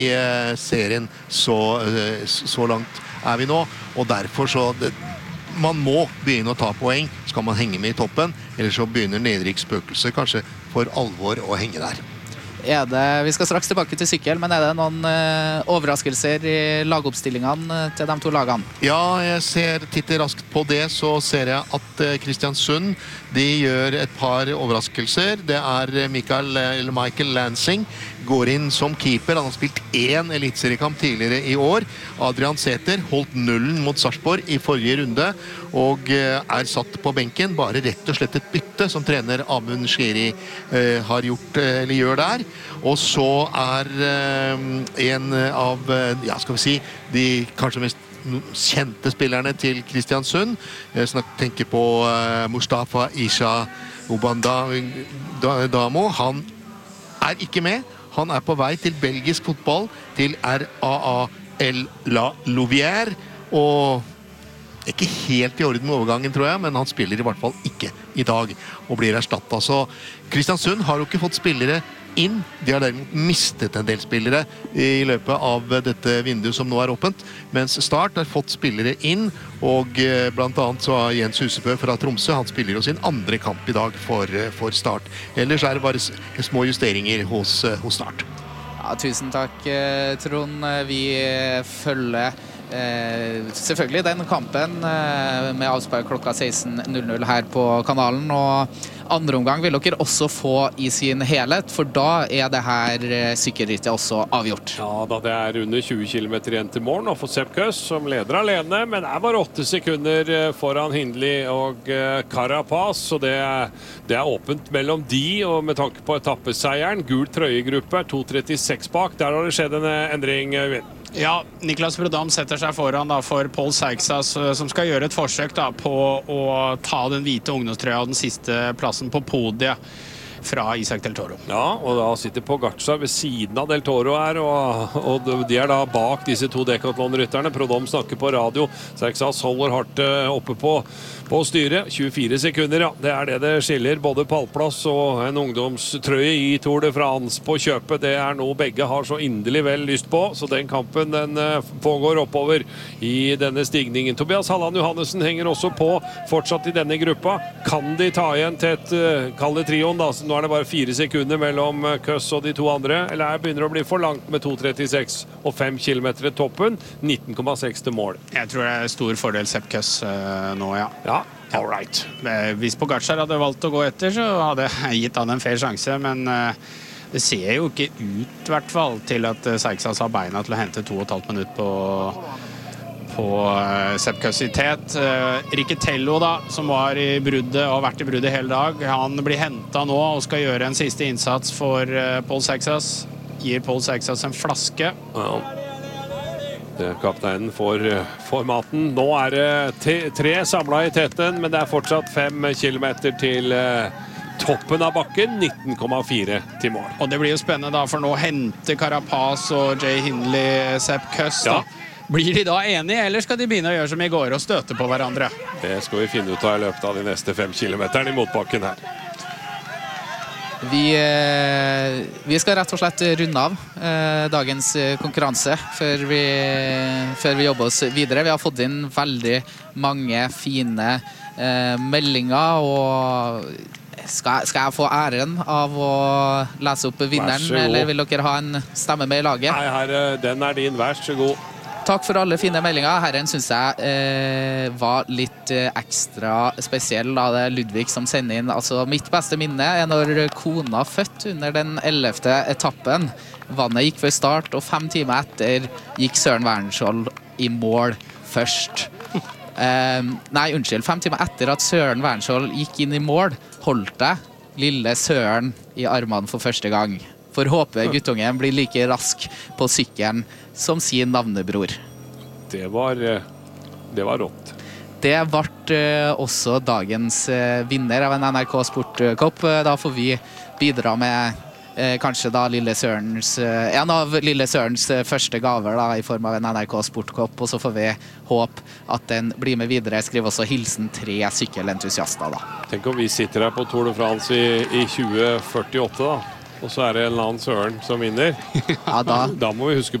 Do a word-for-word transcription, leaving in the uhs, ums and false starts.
i serien så, så langt er vi nå, og derfor så det, man må begynne å ta poeng skal man henge med i toppen, eller så begynner nedrykksspøkelset kanskje for alvor å henge der. Er det, vi skal straks tilbake til sykkel, men er det noen eh, overraskelser i lagoppstillingene til de to lagene? Ja, jeg ser, titter raskt på det, så ser jeg at eh, Kristiansund, de gjør et par overraskelser. Det er Michael, eller Michael Lansing, går inn som keeper. Han har spilt én elitseriekamp tidligere i år. Adrian Sæther holdt nullen mot Sarpsborg i forrige runde, og eh, er satt på benken. Bare rett og slett et bytte som trener Amund Shiri eh, har gjort, eh, eller gjør der. Og så er eh, en av, ja skal vi si, de kanskje mest kjente spillerne til Kristiansund. Jeg snakker, tenker på eh, Mustafa Isha Obandamo. Han er ikke med. Han er på vei til belgisk fotball, til R A A L La Louvière, og ikke helt i orden med overgangen, tror jeg, men han spiller i hvert fall ikke i dag, og blir erstattet. Så Kristiansund har jo ikke fått spillere inn. De har derimot mistet en del spillere i løpet av dette vinduet som nå er åpent, mens Start har fått spillere inn, og blant annet så har Jens Husebø fra Tromsø, han spiller jo sin andre kamp i dag for, for Start. Ellers er det bare små justeringer hos, hos Start. Ja, tusen takk, Trond. Vi følger Eh, selvfølgelig den kampen eh, med avspark klokka seksten null null her på kanalen, og andre omgang vil dere også få i sin helhet, for da er det her eh, sykkelrittet også avgjort. Ja da, det er under tjue kilometer igjen til morgen, og for Sepp Kuss som leder alene, men er bare åtte sekunder foran Hindley og eh, Carapaz, så det, det er åpent mellom de, og med tanke på etappeseieren, gul trøyegruppe, to trettiseks bak, der har det skjedd en endring, Øyvind. Ja, Niklas Brodam setter seg foran da, for Paul Seixas, som skal gjøre et forsøk da, på å ta den hvite ungdomstrøya og den siste plassen på podiet fra Isaac Del Toro. Ja, og da sitter Pogacar ved siden av Del Toro her, og, og de er da bak disse to Decathlon-rytterne. Brodam snakker på radio. Seixas holder hardt oppe på på styret. tjuefire sekunder, ja. Det er det det skiller. Både pallplass og en ungdomstrøye i Tour de France på kjøpet. Det er noe begge har så inderlig vel lyst på, så den kampen den pågår oppover i denne stigningen. Tobias Halland Johannessen henger også på, fortsatt i denne gruppa. Kan de ta igjen tett, kall det trioen da, så nå er det bare fire sekunder mellom Kuss og de to andre, eller begynner det å bli for langt med to trettiseks og fem kilometer i toppen, nitten komma seks til mål. Jeg tror det er stor fordel Sepp Kuss uh, nå, ja. Ja. All right. Hvis Pogacar hadde valgt å gå etter, så hadde jeg gitt han en fair sjanse, men uh, det ser jo ikke ut i hvert fall til at uh, Seixas har beina til å hente to og et halvt minutt på, på uh, Sepp Kuss i tet. Uh, Riccitello da, som var i bruddet og har vært i bruddet hele dag, han blir hentet nå og skal gjøre en siste innsats for uh, Paul Seixas. Gir Paul Seixas en flaske. Ja. Kapteinen får, får maten. Nå er det tre samlet i tetten, men det er fortsatt fem kilometer til eh, toppen av bakken, nitten komma fire til mål. Og det blir jo spennende da, for nå henter Carapaz og Jay Hindley Sepp Kuss da. Ja. Blir de da enige, eller skal de begynne å gjøre som i går og støte på hverandre? Det skal vi finne ut av i løpet av de neste fem kilometerne i motbakken her. Vi, vi skal rett og slett runde av eh, dagens konkurranse før vi, før vi jobber oss videre. Vi har fått inn veldig mange fine eh, meldinger, og skal, skal jeg få æren av å lese opp vinneren, eller vil dere ha en stemme med i laget? Nei, her, den er din, vær så god. Takk for alle fine meldinger. Herren synes jeg eh, var litt eh, ekstra spesiell, da det er Ludvig som sender inn. Altså, mitt beste minne er når kona født under den ellevte etappen. Vannet gikk før start, og fem timer etter gikk Søren Wernskjold i mål først. Eh, nei, unnskyld. Fem timer etter at Søren Wernskjold gikk inn i mål, holdt jeg lille Søren i armene for første gang. For håper guttungen blir like rask på sykkelen som sin navnebror. Det var, det var rått. Det ble også dagens vinner av en N R K Sportkopp. Da får vi bidra med kanskje da Lille Sørens, en av Lille Sørens første gaver da, i form av en N R K Sportkopp, og så får vi håpe at den blir med videre. Skriv også hilsen tre sykkelentusiaster da. Tenk om vi sitter her på Tour de France i, i tjue førtiåtte da. og så er det en eller annen søren som vinner. Ja, da Da må vi huske